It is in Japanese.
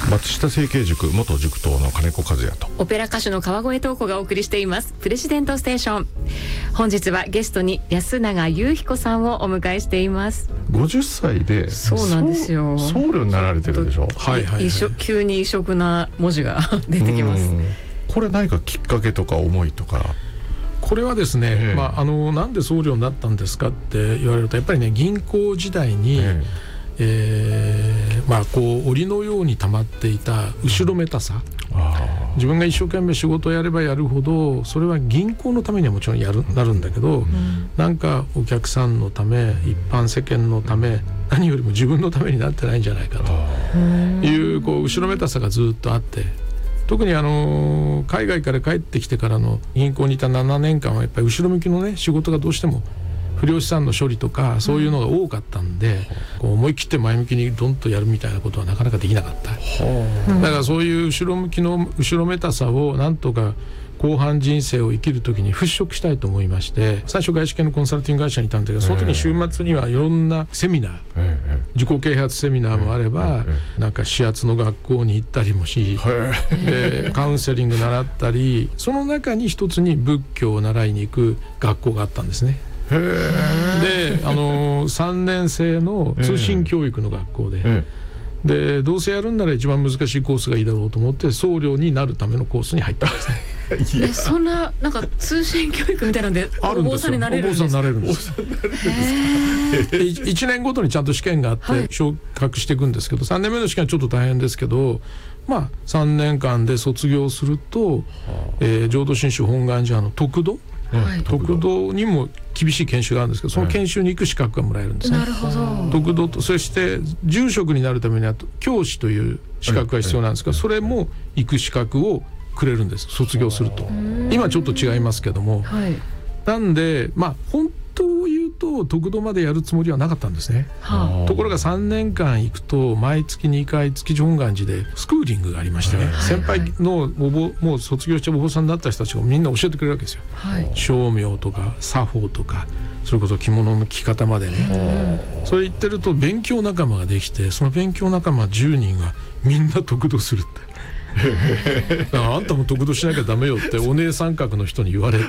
松下政経塾元塾頭の金子和也とオペラ歌手の川越東子がお送りしていますプレジデントステーション。本日はゲストに安永雄彦さんをお迎えしています。 50歳でそうなんですよ、 僧侶になられてるでしょ。 はいはい、はい、急に異色な文字が出てきます。 これ何かきっかけとか思いとか。 これはですね、なんで僧侶になったんですかって言われると、やっぱりね、銀行時代に、こう檻のように溜まっていた後ろめたさ、自分が一生懸命仕事をやればやるほど、それは銀行のためにはもちろんなるんだけど、なんかお客さんのため、一般世間のため、何よりも自分のためになってないんじゃないかという、後ろめたさがずっとあって、特に海外から帰ってきてからの銀行にいた7年間はやっぱり後ろ向きのね、仕事がどうしても不良資産の処理とかそういうのが多かったんで、思い切って前向きにドンとやるみたいなことはなかなかできなかった。だからそういう後ろ向きの後ろめたさをなんとか後半人生を生きる時に払拭したいと思いまして、最初外資系のコンサルティング会社にいたんだけど、その時に週末にはいろんなセミナー、自己啓発セミナーもあれば、なんか指圧の学校に行ったりもし、カウンセリング習ったり、その中に一つに仏教を習いに行く学校があったんですね。で3年生の通信教育の学校で、どうせやるんなら一番難しいコースがいいだろうと思って僧侶になるためのコースに入ったんですね。 そんななんか通信教育みたいなのでお坊さんになれるんですか？お坊さんになれるんです。1年ごとにちゃんと試験があって昇格していくんですけど、3年目の試験はちょっと大変ですけど、3年間で卒業すると、浄土真宗本願寺の得度にも厳しい研修があるんですけど、その研修に行く資格がもらえるんですね。なるほど。得度と、そして住職になるためには教師という資格が必要なんですが、それも行く資格をくれるんです、卒業すると。今ちょっと違いますけども、なんで本当を言うと得度までやるつもりはなかったんですね。ところが3年間行くと毎月2回築地本願寺でスクーリングがありましてね、先輩のもう卒業してお坊さんになった人たちがみんな教えてくれるわけですよ。称名とか作法とか、それこそ着物の着方までね。それ言ってると勉強仲間ができて、その勉強仲間10人がみんな得度するって。あんたも得度しなきゃダメよってお姉さん格の人に言われ